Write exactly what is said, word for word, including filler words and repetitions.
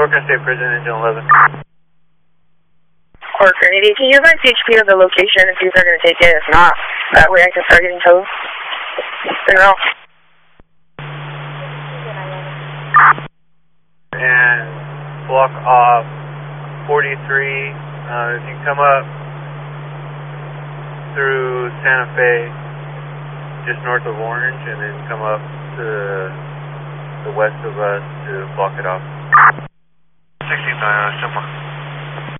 Corcoran State Prison, engine eleven. Corcoran eighty, can you advise H P of the location and see if they're going to take it? If not, that way I can start getting towed. No. And block off forty-three. Uh, if you come up through Santa Fe, just north of Orange, and then come up to the west of us to block it off. sixteen nine, uh,